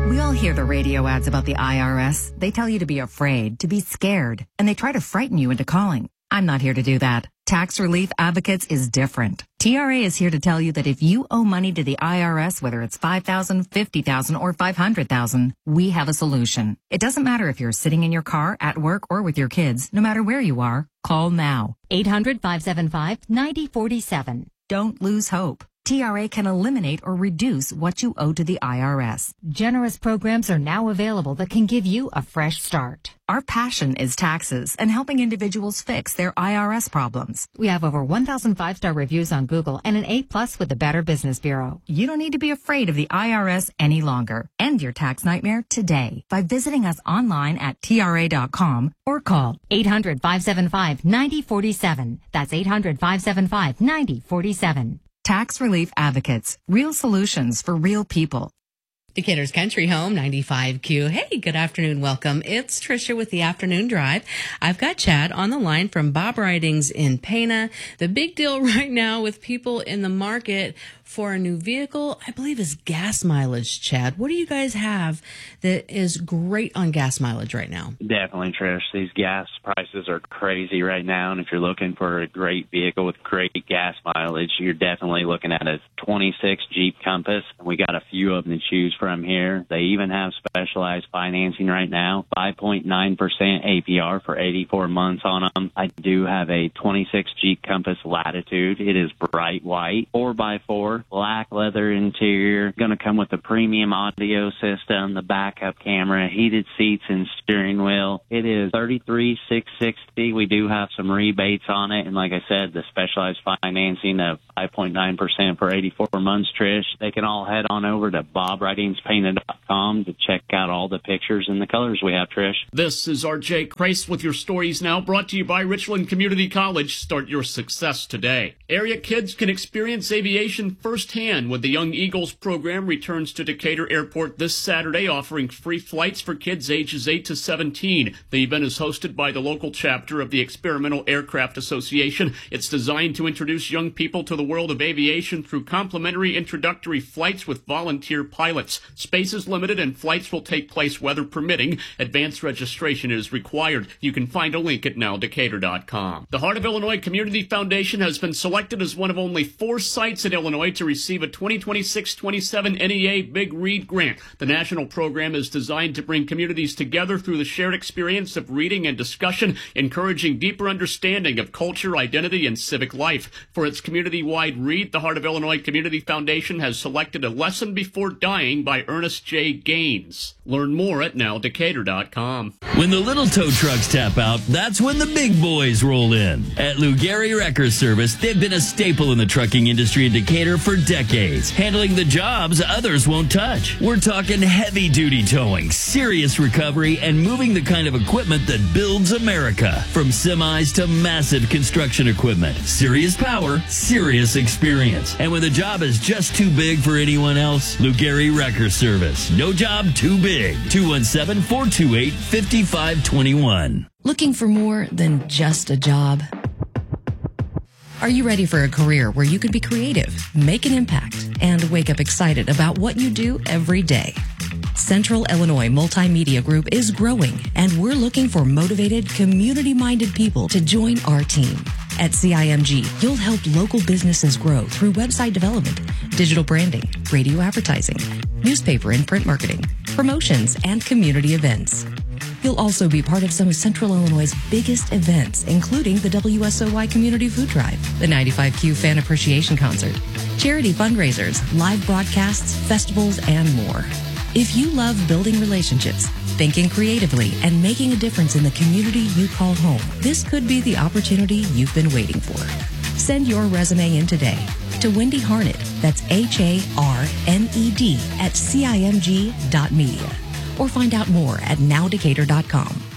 We all hear the radio ads about the IRS. They tell you to be afraid, to be scared, and they try to frighten you into calling. I'm not here to do that. Tax Relief Advocates is different. TRA is here to tell you that if you owe money to the IRS, whether it's $5,000, $50,000, or $500,000, we have a solution. It doesn't matter if you're sitting in your car, at work, or with your kids. No matter where you are, call now. 800-575-9047. Don't lose hope. TRA can eliminate or reduce what you owe to the IRS. Generous programs are now available that can give you a fresh start. Our passion is taxes and helping individuals fix their IRS problems. We have over 1,000 5-star reviews on Google and an A+ with the Better Business Bureau. You don't need to be afraid of the IRS any longer. End your tax nightmare today by visiting us online at TRA.com or call 800-575-9047. That's 800-575-9047. Tax Relief Advocates, real solutions for real people. Decatur's Country Home, 95Q. Hey, good afternoon. Welcome. It's Tricia with the Afternoon Drive. I've got Chad on the line from Bob Ridings in Pana. The big deal right now with people in the market for a new vehicle, I believe, is gas mileage, Chad. What do you guys have that is great on gas mileage right now? Definitely, Trish. These gas prices are crazy right now, and if you're looking for a great vehicle with great gas mileage, you're definitely looking at a 26 Jeep Compass. We got a few of them to choose from here. They even have specialized financing right now, 5.9% APR for 84 months on them. I do have a 26 Jeep Compass Latitude. It is bright white, 4x4. Black leather interior, going to come with the premium audio system, the backup camera, heated seats and steering wheel. It is $33,660. We do have some rebates on it, and like I said, the specialized financing of 5.9% for 84 months, Trish. They can all head on over to BobRidingsPainted.com to check out all the pictures and the colors we have, Trish. This is R.J. Christ with your Stories Now, brought to you by Richland Community College. Start your success today. Area kids can experience aviation firsthand when the Young Eagles program returns to Decatur Airport this Saturday, offering free flights for kids ages 8 to 17. The event is hosted by the local chapter of the Experimental Aircraft Association. It's designed to introduce young people to the world of aviation through complimentary introductory flights with volunteer pilots. Space is limited and flights will take place weather permitting. Advanced registration is required. You can find a link at nowdecatur.com. The Heart of Illinois Community Foundation has been selected as one of only 4 sites in Illinois to receive a 2026-27 NEA Big Read grant. The national program is designed to bring communities together through the shared experience of reading and discussion, encouraging deeper understanding of culture, identity, and civic life. For its community-wide read, the Heart of Illinois Community Foundation has selected A Lesson Before Dying by Ernest J. Gaines. Learn more at nowdecatur.com. When the little tow trucks tap out, that's when the big boys roll in. At Lou Gehry Wrecker Service, they've been a staple in the trucking industry in Decatur for decades, handling the jobs others won't touch. We're talking heavy-duty towing, serious recovery, and moving the kind of equipment that builds America. From semis to massive construction equipment. Serious power, serious experience. And when the job is just too big for anyone else, Lou Gehry Wrecker Service. No job too big. 217-428-5521. Looking for more than just a job? Are you ready for a career where you can be creative, make an impact, and wake up excited about what you do every day? Central Illinois Multimedia Group is growing, and we're looking for motivated, community-minded people to join our team. At CIMG, you'll help local businesses grow through website development, digital branding, radio advertising, newspaper and print marketing, promotions, and community events. You'll also be part of some of Central Illinois' biggest events, including the WSOY Community Food Drive, the 95Q Fan Appreciation Concert, charity fundraisers, live broadcasts, festivals, and more. If you love building relationships, thinking creatively, and making a difference in the community you call home, this could be the opportunity you've been waiting for. Send your resume in today to Wendy Harned, that's HARNED @CIMG.media, or find out more at nowdecatur.com.